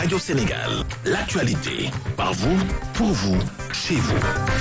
Radio Sénégal, l'actualité, par vous, pour vous, chez vous.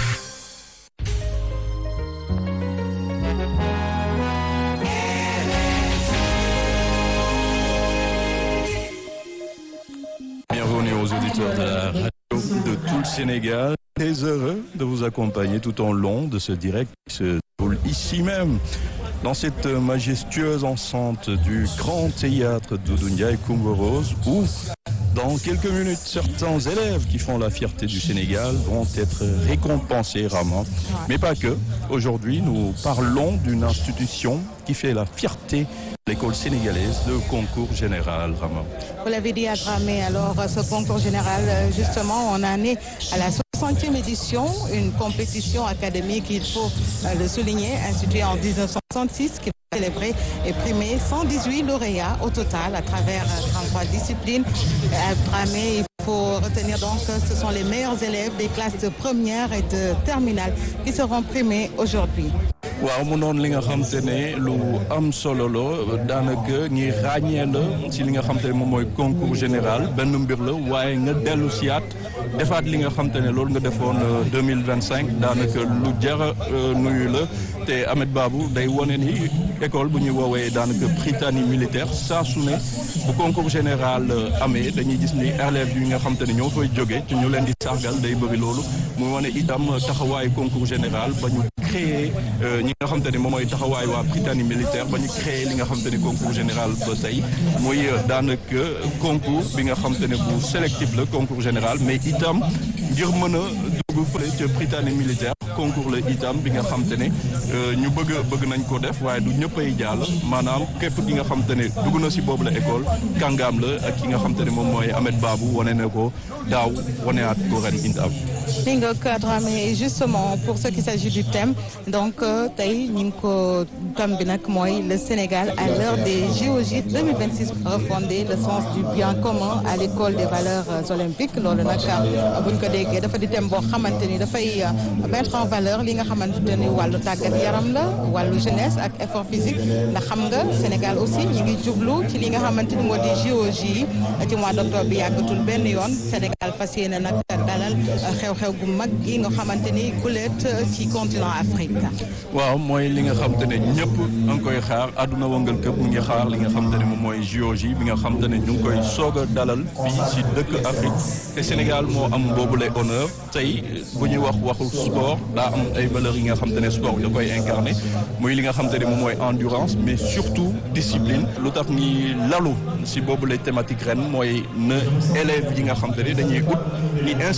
Bienvenue aux auditeurs de la radio de tout le Sénégal. Très heureux de vous accompagner tout au long de ce direct qui se déroule ici même, dans cette majestueuse enceinte du Grand Théâtre Doudou Ndiaye Coumba Rose, où, dans quelques minutes, certains élèves qui font la fierté du Sénégal vont être récompensés, Rama. Mais pas que. Aujourd'hui, nous parlons d'une institution qui fait la fierté de l'école sénégalaise, le concours général, Rama. Vous l'avez dit à Dramé, alors ce concours général, justement, on en est à la 60e édition, une compétition académique, il faut le souligner, instituée en 1966, qui a célébré et primé 118 lauréats au total à travers 33 disciplines. À Dramé, il faut retenir donc que ce sont les meilleurs élèves des classes de première et de terminale qui seront primés aujourd'hui. waaw mu noonu li nga xam te ne lu am solo la daanaka ñi ràññee la ci li nga xam te ne moom mooy concours général benn mbir la waaye nga dellu siyaat defaat li nga xam te ne loolu nga defoon 2025 daanaka lu jara nuyu la te Ahmed Babou day wone ni école bu ñuy woowee daanaka Prytanée militaire saa su ne bu concours général amee dañuy gis ni élèves yi nga xam te ne ñoo fay jóge ci ñu leen di sargal day bëri loolu muy wane itam taxawaayu concours général ba ñu créé ñi nga xam te ne moom mooy taxawaay waa Prytanée militaire ba ñu créé li nga xam te ne concours général ba tey muy daanaka concours bi nga xam te ne bu sélectif la concours général mais itam ngir mën a dugg fële ca Prytanée militaire concours la itam bi nga xam te ne ñu bëgg nañ ko def waaye du ñëppay jàll maanaam képp ki nga xam te ne dugg na si boobu la école kàngaam la ak ki nga xam te ne moom mooy Ahmed Babou wane na ko daaw waneaat ko ren itam. li nga cadré justement pour ce qui s'agit du thème donc tey ñu ngi ko thème bi nag mooy le Sénégal à l'heure des JOJ 2026 refonder le sens du bien commun à l'école des valeurs olympiques loolu nag buñ ko déggee dafa di thème boo xamante ni dafay mettre en valeur li nga xamante ni wàllu tàggat yaram la wàllu jeunesse ak effort physique ndax xam nga Sénégal aussi ñi ngi jublu ci li nga xamante ni moo di JOJ yi ci mois d'octobre bi yàggatul benn yoon Sénégal fas yéene nag dalal xew-xew gu mag gi nga xamante ni gulet ci continent Afrique. waaw mooy li nga xamante ne ñëpp a ngi koy xaar àdduna wëngal këpp mu ngi xaar li nga xamante ne moom mooy JOJ bi nga xamante ne ñu ngi koy soog a dalal fii ci dëkk Afrique te Sénégal moo am boobule honneur tey bu ñuy waxul sport daa am ay valeurs yi nga xamante ne sport da koy incarné muy li nga xamante ne moom mooy endurance mais surtout discipline lu tax ñi lalu ci boobule thématique ren mooy na élèves yi nga xamante ne dañuy ut ni